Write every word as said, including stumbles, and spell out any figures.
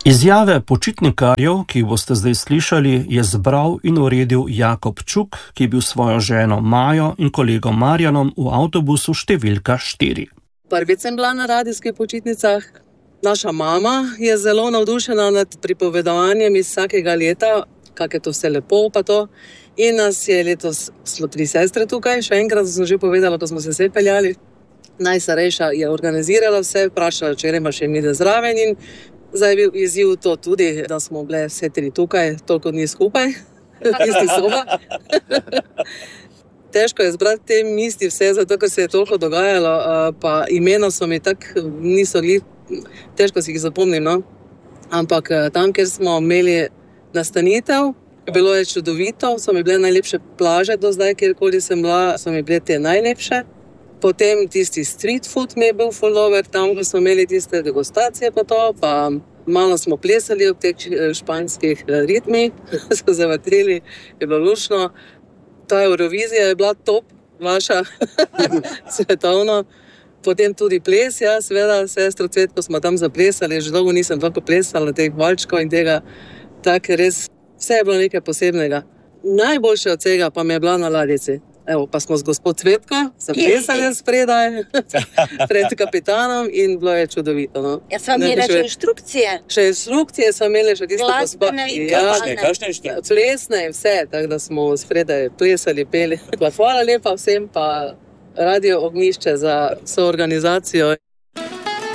Izjave počitnikarjev, ki jih boste zdaj slišali, je zbral in uredil Jakob Čuk, ki je bil svojo ženo Majo in kolegom Marjanom v avtobusu številka štiri. Prvič sem bila na radijskih počitnicah. Naša mama je zelo navdušena nad pripovedovanjem iz vsakega leta, kako je to vse lepo pa to. In nas je letos, smo tri sestre tukaj, še enkrat sem že povedala, ko smo se vse peljali. Najstarejša je organizirala vse, vprašala, če gremo še mi zraven in zdaj je bil izziv to tudi, da smo bile vse tri tukaj, toliko dni skupaj, v isti soba. Težko je zbrati te misli vse, zato ker se je toliko dogajalo, pa imena so mi tako, niso li, težko si jih zapomnim, no. Ampak tam, kjer smo imeli nastanitev, bilo je čudovito, so mi bile najlepše plaže do zdaj, kjerkoli sem bila, so mi bile te najlepše. Potem tisti street food mi je bil follower, tam, ko smo imeli tiste degustacije pa to, pa malo smo plesali ob teh španskih ritmih, smo zavrteli, je bilo lušno. Ta Eurovizija je bila top, vaša, svetovno. Potem tudi ples, ja, seveda, sestro Cvetko smo tam zaplesali, že dolgo nisem tako plesala, teh valčkov in tega, tako res, vse je bilo nekaj posebnega. Najboljše od vsega pa mi je bila na ladjici. Evo, pa smo z gospod Cvetko zaplesali spredaj, pred kapitanom in bilo je čudovito, no. Ja, smo imeli še inštrukcije? Še inštrukcije smo imeli, še tisto gospa. Glasbene, kakšne inštrukcije? Plesne in vse, tako da smo spredaj plesali, peli. Hvala lepa vsem pa Radio Ognjišče za soorganizacijo.